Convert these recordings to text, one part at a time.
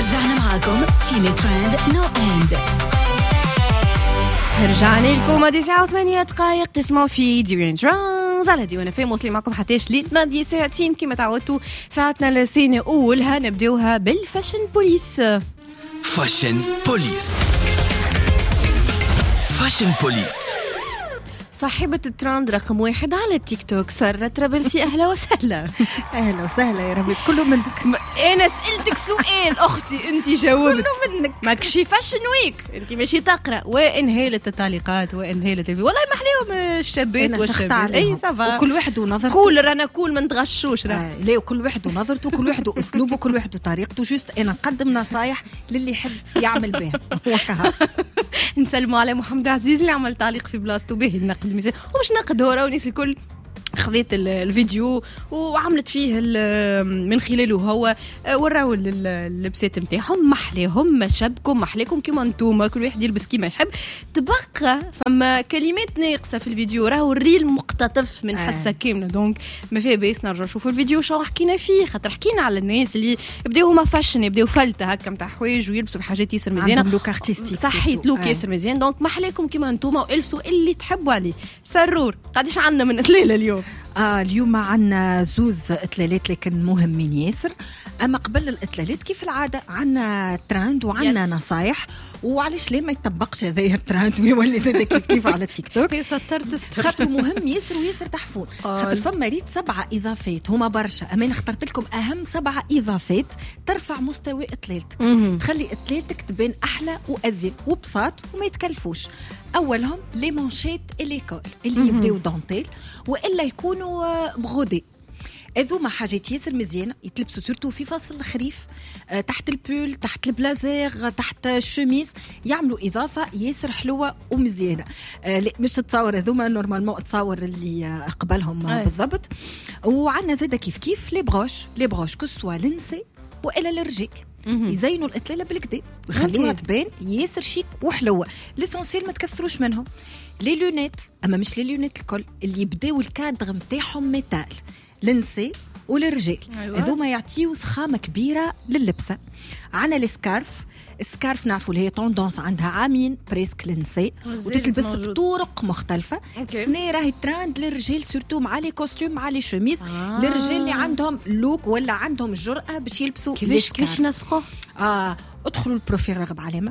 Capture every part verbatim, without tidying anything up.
رجعنا معاكم في ترند نو اند. رجعنا لكم تسعة وثمانية دقائق تسمعوا في ديوان ترانز على ديوان فيم. وصلي معكم حتىش لي ماضي ساعتين كما تعودتوا. ساعتنا الثانية أولها نبداوها بالفاشن بوليس. فاشن بوليس فاشن بوليس صاحبة الترند رقم واحد على التيك توك سارة ترابلسي. أهلا وسهلا. أهلا وسهلا يا ربي. كله منك. أنا سألتك سؤال أختي أنت جاوبت. كله منك. ماكشي فاشن ويك أنت ماشي تقرأ وإنهالت التعليقات وإنهالت الفيديو. والله محليهم الشابات والشابات. أي سافا. وكل واحد ونظرته. كول رانا كول من تغشوش راه. آه لا وكل واحد ونظرته كل واحد وأسلوبه كل واحد وطريقته. جوست أنا نقدم نصايح للي يحب يعمل بها. وكها. نسلموا على محمد عزيز اللي عمل تعليق في بلاصته به النقد الميزان ومش نقد هو وناس الكل خذيت الفيديو وعملت فيه من خلاله هو وراو اللبسات نتاعهم محليهم ما شبكم محليكم كيما انتوما كل واحد يلبس كيما يحب. تبقى فما كلمات ناقصه في الفيديو راهو الريل مقتطف من حصه كامله. دونك ما فيه باس نرجع نشوفوا الفيديو شنو حكينا فيه خاطر حكينا على الناس اللي يبداو هما فاشن يبداو فلته هكا نتاع حوايج ويلبسوا بحاجات ياسر مزيانه عندهم لوك ارتستيك صحيت لوك ياسر مزيان. دونك محليكم كيما انتوما والبسوا اللي تحبوا عليه. سرور قداش عندنا من اتليله اليوم؟ آه اليوم عنا زوز اتلالات لكن مهمين ياسر. اما قبل الاتلالات كيف العاده عنا ترند وعنا yes. نصايح وعلاش ليه ما يطبقش هذا الترند ويولي زي كيف كيف على التيك توك. سطرت خاطر مهم ياسر وياسر تحفون خاطر فما ريت سبعه اضافات هما برشا. اما انا اخترت لكم اهم سبعه اضافات ترفع مستوى اتلالتك تخلي اتلالتك تبان احلى وازين وبساط وما يتكلفوش. اولهم لي مانشيت اللي كول اللي يبداو دانتيل والا يكونوا بغودي. هذوما حاجات ياسر مزيانه يتلبسوا سورتو في فصل الخريف أه تحت البول تحت البلازير تحت الشميز يعملوا اضافه ياسر حلوه ومزيانه. أه مش تتصور هذوما نورمالمون تصور اللي قبلهم أه بالضبط. وعندنا زاده كيف كيف لي بروش لي بروش كسوا لنسي والا للرجال يزينوا الاتلاله بالكدا ويخليوها تبان ياسر شيك وحلوه. ليسونسيال ما تكثروش منهم. لي لونيت اما مش لي لونيت الكل اللي يبداو الكادر نتاعهم ميتال لنسي وللرجال. أيوة. هذوما يعطيو ثخامه كبيره لللبسه. عنا السكارف السكارف نعرفوا اللي هي توندونس عندها عامين بريسك لنسي وتتلبس بطرق مختلفه. سنه راهي تراند للرجال سورتو مع لي كوستيم مع لي شوميز. آه. للرجال اللي عندهم لوك ولا عندهم جرأه باش يلبسوا كيفاش كيفاش نسقوا. اه ادخلوا البروفيل رغب علامه.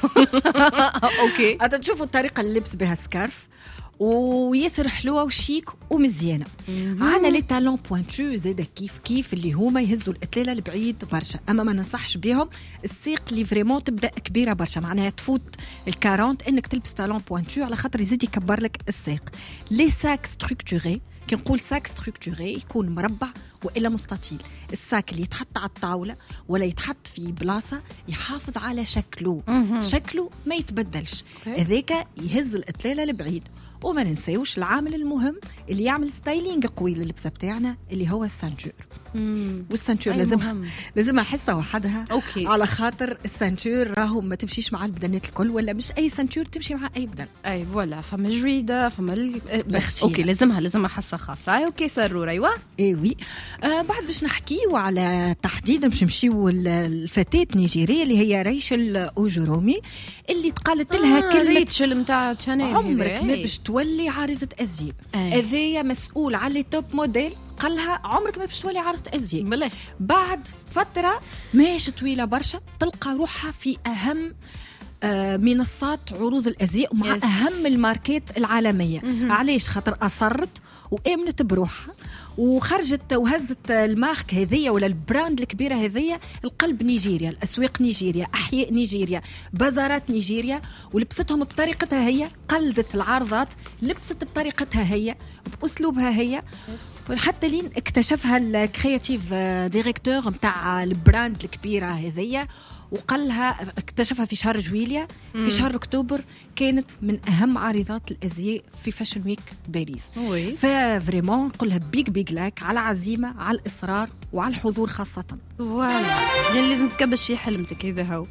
اوكي هذا تشوفوا الطريقه اللي لبس بها سكارف وياسر حلوه وشيك ومزيانه. عنا لي تالون بوينتو زاده كيف كيف اللي هما يهزوا الاتلاله البعيد برشا. اما ما ننصحش بهم السيق اللي فريمون تبدا كبيره برشا معناها تفوت الكارونت انك تلبس تالون بوينتو على خاطر يزيد يكبر لك الساق. لي ساك ستركتوري كي نقول ساك ستركتوري يكون مربع والا مستطيل. الساك اللي يتحط على الطاوله ولا يتحط في بلاصه يحافظ على شكله شكله ما يتبدلش. هذاك يهز الاتلاله البعيد. وما ننساوش العامل المهم اللي يعمل ستايلينج قوي لللبسه بتاعنا اللي هو السانتور. والسانتور لازم لازم حصه وحدها. أوكي. على خاطر السانتور راهو ما تمشيش مع البدنات الكل ولا مش اي سانتور تمشي مع اي بدن. اي فوالا فما جريده فما ال... اوكي لازمها لازمها حصه خاصه. اي اوكي سرور. ايوه اي وي. آه بعد باش نحكيو على تحديدا باش نمشيو الفتاه نيجيريه اللي هي ريشل اوجورومي اللي تقالت لها آه كلمه ريتشل نتاع شانيل عمرك ما باش تولي عارضه ازياء. هذايا مسؤول على توب موديل قالها عمرك ما باش تولي عارضه ازياء. بلاه بعد فتره ماشي طويله برشا تلقى روحها في اهم آه منصات عروض الازياء مع yes. اهم الماركات العالميه. mm-hmm. علاش خاطر اصرت وامنت بروحها وخرجت وهزت المارك هذية ولا البراند الكبيرة هذية القلب نيجيريا الأسواق نيجيريا أحياء نيجيريا بازارات نيجيريا ولبستهم بطريقتها هي. قلدت العارضات لبست بطريقتها هي بأسلوبها هي. وحتى لين اكتشفها الكرياتيف ديريكتور متاع البراند الكبيرة هذية وقالها اكتشفها في شهر جويليا. مم. في شهر أكتوبر كانت من أهم عارضات الأزياء في فاشن ويك باريس. ففريمون نقولها بيك بيك لاك على عزيمة على الإصرار وعلى الحضور خاصة. فوالا يعني لازم تكبش في حلمتك. هذا هو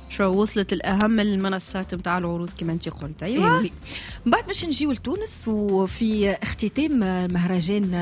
شو وصلت الأهم المنصات متاع العروض كما أنت قلت. أيوة. أيوة. بعد باش نجيو لتونس وفي اختتام مهرجان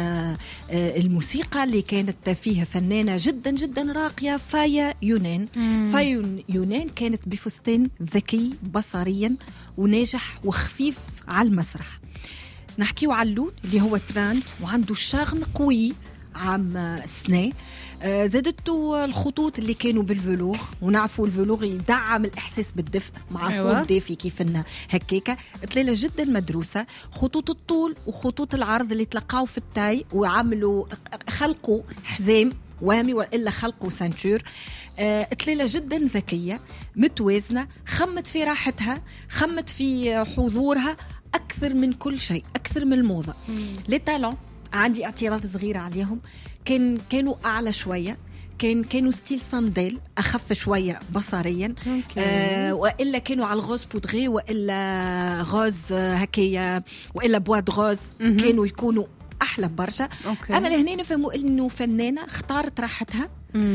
الموسيقى اللي كانت فيها فنانة جدا جدا راقية فايا يونان. مم. فايا يونان كانت بفستان ذكي بصريا وناجح وخفيف على المسرح. نحكيو على اللون اللي هو تراند وعنده شغل قوي عام السنة. آه زادته الخطوط اللي كانوا بالفلوغ، ونعرفوا الفلوغ يدعم الإحساس بالدفء مع أيوة. صوت دافي كيف إنها هكيكة. طليلة جدا مدروسة، خطوط الطول وخطوط العرض اللي تلقاو في التاي وعملوا خلقوا حزام وهمي وإلا خلقوا سانتور. آه طليلة جدا ذكية متوازنة، خمت في راحتها، خمت في حضورها أكثر من كل شيء، أكثر من الموضة. لي تالون عندي اعتراض صغير عليهم، كان كانوا أعلى شوية، كان كانوا ستيل صندل أخف شوية بصريا. آه وإلا كانوا على الغوز بودغي وإلا غوز هكية وإلا بواد غوز كانوا يكونوا أحلى برشا. أما لهنا نفهموا إنه فنانة اختارت راحتها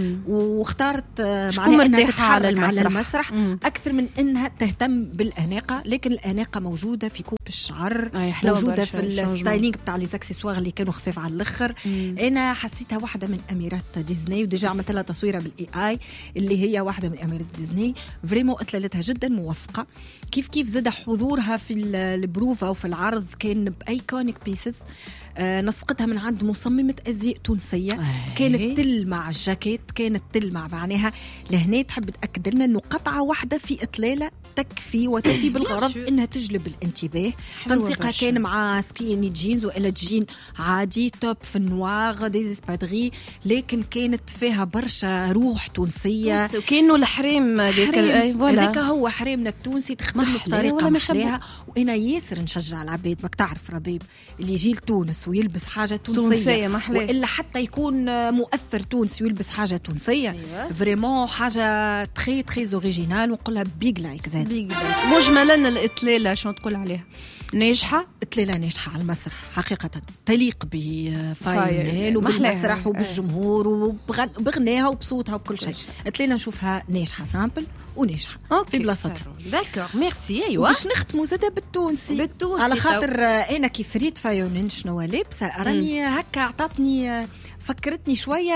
واختارت معناها انها تتحرك على المسرح, على المسرح اكثر من انها تهتم بالاناقه. لكن الاناقه موجوده في كوب الشعر، موجوده في الستايلينج بتاع لي زاكسيسوار اللي كانوا خفيف على الاخر. انا حسيتها واحده من اميرات ديزني، وديجا عملت لها تصويره بالاي اي اللي هي واحده من اميرات ديزني. فريمون اطلالتها جدا موفقه. كيف كيف زاد حضورها في البروفا وفي العرض كان بايكونيك بيسز. آه نسقتها من عند مصممه ازياء تونسيه. أيه. كانت تلمع الجاكيت، كانت تلمع معناها. لهنا تحب تاكد لنا انه قطعه واحده في اطلاله تكفي وتفي بالغرض انها تجلب الانتباه. تنسيقها كان مع سكيني جينز والا جين عادي، توب في النوار دي سبادغي، لكن كانت فيها برشا روح تونسيه. وكانوا الحريم هذاك هو حريمنا التونسي تخدم بطريقه محليها. وانا ياسر نشجع العباد، ماك تعرف ربيب اللي يجي لتونس ويلبس حاجه تونسيه, تونسية والا حتى يكون مؤثر تونسي ويلبس حاجه تونسيه. أيوة. فريمون حاجه تري تري اوريجينال ونقولها بيج لايك. زاد مجملا الاطلاله شنو تقول عليها؟ ناجحه، اطلاله ناجحه على المسرح حقيقه، تليق بفاينل وبالمسرح وبالجمهور وبغناها وبصوتها وبكل شيء. اطلاله نشوفها ناجحه سامبل وناجحه في بلاصتها. داكور ميرسي. ايوه باش نختموا زاده بالتونسي, بالتونسي على خاطر انا كيف ريت فايونين شنو لابسه راني هكا عطاتني فكرتني شويه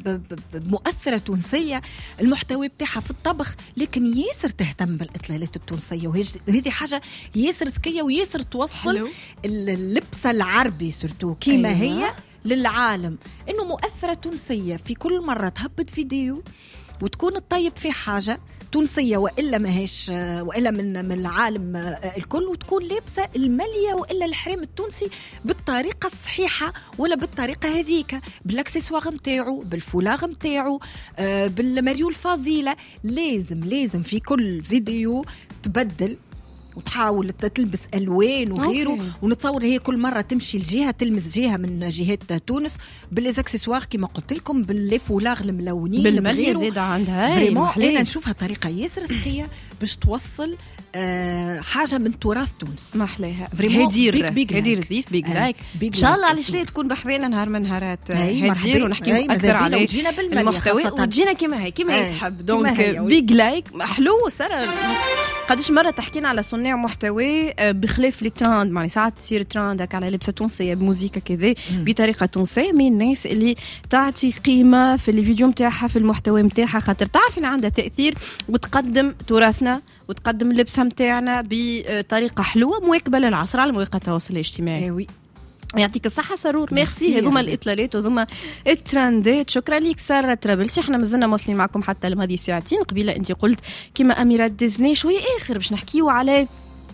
بمؤثره تونسيه. المحتوى بتاعها في الطبخ لكن ياسر تهتم بالاطلالات التونسيه، وهذه حاجه ياسر ذكيه وياسر توصل اللبسه العربي سورتو كيما. أيوة. هي للعالم انه مؤثره تونسيه. في كل مره تهبط فيديو وتكون الطيب في حاجه تونسيه والا ماهيش والا من من العالم الكل، وتكون لابسه الماليه والا الحريم التونسي بالطريقه الصحيحه ولا بالطريقه هذيك، بالاكسسوار نتاعو، بالفولاغ نتاعو، بالمريول فضيله. لازم لازم في كل فيديو تبدل وتحاول تلبس ألوان وغيره. أوكي. ونتصور هي كل مرة تمشي الجهة تلمس جهة من جهات تونس بالإكسسوار كما قلت لكم، بالفولاغ الملونين بالمالية زيادة عندها. فريمون أنا نشوفها طريقة ياسر ذكية باش توصل آه حاجة من تراث تونس. محليها هدير هدير ضيف بيج لايك. إن شاء الله علاش لا تكون بحرينا نهار من نهارات هدير ونحكيو أكثر عليه المحتوى وتجينا كما هي كما هي تحب. دونك بيج لايك محلو سارة. قديش مرة تحكينا على صناع محتوى بخلاف لي تراند، معني ساعات تصير تراند على لبسة تونسية بموسيقى كذا بطريقة تونسية، من الناس اللي تعطي قيمة في الفيديو متاعها في المحتوى متاعها، خاطر تعرف ان عندها تأثير وتقدم تراثنا وتقدم اللبسة متاعنا بطريقة حلوة مواكبة للعصر على مواقع التواصل الاجتماعي. وي يعطيك الصحة سرور. ميرسي. هذوما الإطلالات وهذوما الترندات. شكرا ليك سارة ترابلسي. احنا مازلنا موصلين معكم حتى لماضي ساعتين. قبيلة انت قلت كما أميرات ديزني شوية آخر باش نحكيو على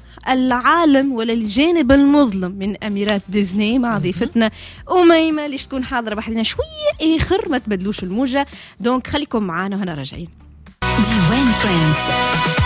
العالم ولا الجانب المظلم من أميرات ديزني مع ضيفتنا أميمة اللي تكون حاضرة بحدنا شوية آخر. ما تبدلوش الموجة. دونك خليكم معانا وهنا راجعين. ديوان ترندز.